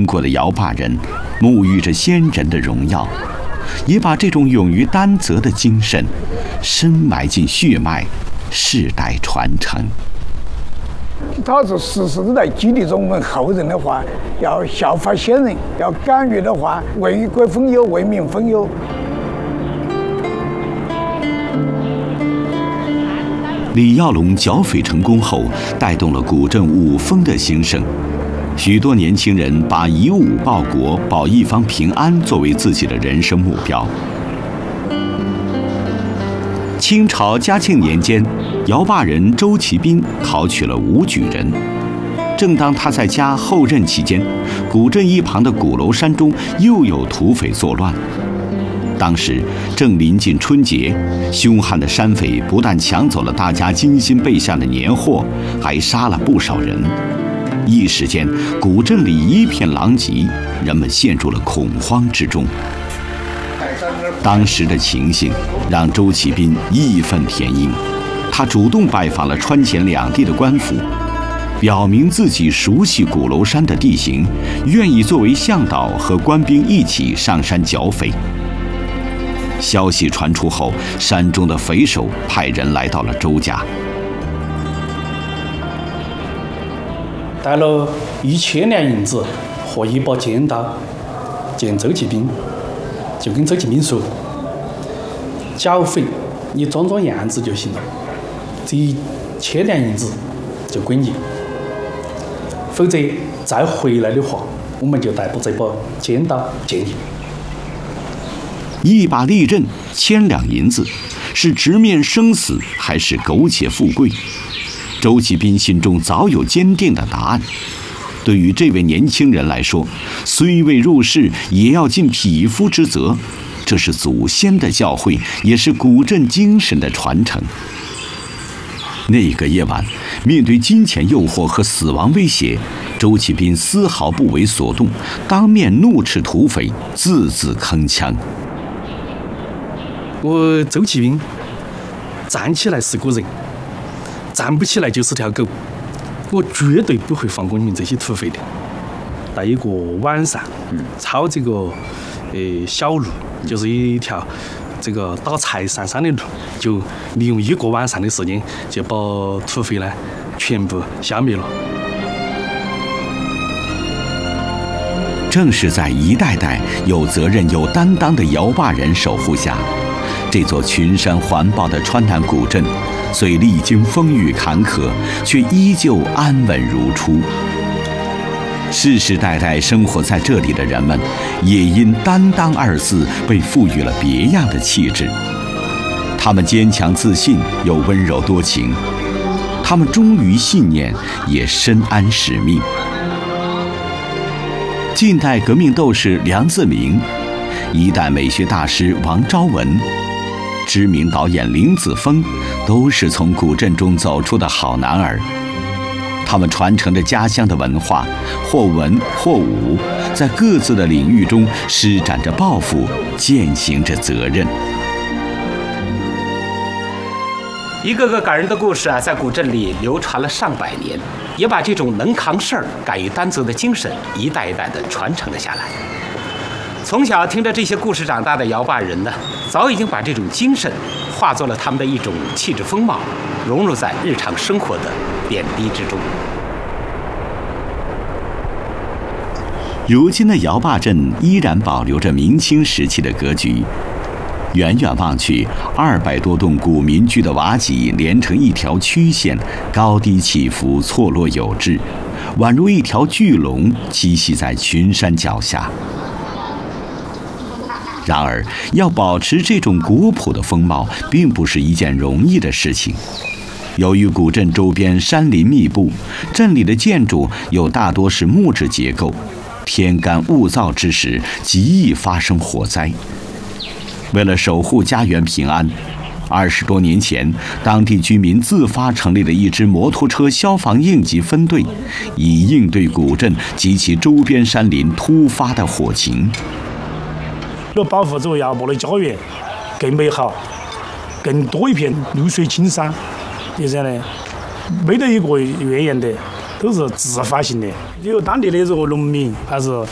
经过的摇把人，沐浴着先人的荣耀，也把这种勇于担责的精神深埋进血脉，世代传承。 他是时时都在激励着我们后人的话，要效法先人，要敢于的话，为国分忧，为民分忧。 李耀龙剿匪成功后，带动了古镇五风的兴盛。许多年轻人把以武报国、保一方平安作为自己的人生目标。清朝嘉庆年间，摇把人周其斌考取了武举人。正当他在家后任期间，古镇一旁的鼓楼山中又有土匪作乱。当时正临近春节，凶悍的山匪不但抢走了大家精心备下的年货，还杀了不少人。一时间，古镇里一片狼藉，人们陷入了恐慌之中。当时的情形让周其斌义愤填膺，他主动拜访了川黔两地的官府，表明自己熟悉鼓楼山的地形，愿意作为向导和官兵一起上山剿匪。消息传出后，山中的匪首派人来到了周家， 带了1000两银子和一把尖刀见周其斌，就跟周其斌说：“剿匪你装装样子就行了，这1000两银子就归你，否则再回来的话，我们就带着这把尖刀见你。” 一把利刃，1000两银子，是直面生死还是苟且富贵？周其斌心中早有坚定的答案。对于这位年轻人来说，虽未入仕，也要尽匹夫之责，这是祖先的教诲，也是古镇精神的传承。那个夜晚，面对金钱诱惑和死亡威胁，周其斌丝毫不为所动，当面怒斥土匪，字字铿锵。 我周其斌站起来是个人，站不起来就是条狗，我绝对不会放过你们这些土匪的。在一个晚上，抄这个小路，就是一条这个打柴上山的路，就利用1个晚上的时间，就把土匪呢全部消灭了。 正是在一代代有责任、有担当的摇把人守护下，这座群山环抱的川南古镇，虽历经风雨坎坷，却依旧安稳如初。世世代代生活在这里的人们，也因“担当”2字被赋予了别样的气质。他们坚强自信，又温柔多情；他们忠于信念，也深谙使命。近代革命斗士梁自明，一代美学大师王昭文，知名导演林子峰，都是从古镇中走出的好男儿。他们传承着家乡的文化，或文或武，在各自的领域中施展着抱负，践行着责任。 一个个感人的故事啊，在古镇里流传了上百年，也把这种能扛事儿、敢于担责的精神一代一代地传承了下来。从小听着这些故事长大的摇把人呢，早已经把这种精神化作了他们的一种气质风貌，融入在日常生活的点滴之中。 如今的摇把镇依然保留着明清时期的格局，远远望去，200多栋古民居的瓦脊连成一条曲线，高低起伏，错落有致，宛如一条巨龙栖息在群山脚下。然而，要保持这种古朴的风貌，并不是一件容易的事情。由于古镇周边山林密布，镇里的建筑又大多是木质结构，天干物燥之时，极易发生火灾。为了守护家园平安，20多年前，当地居民自发成立了一支摩托车消防应急分队，以应对古镇及其周边山林突发的火情。 要保护这个摇把的家园更美好，更多一片绿水青山。第三呢，没得一个怨言的，都是自发性的。有当地的这个农民还是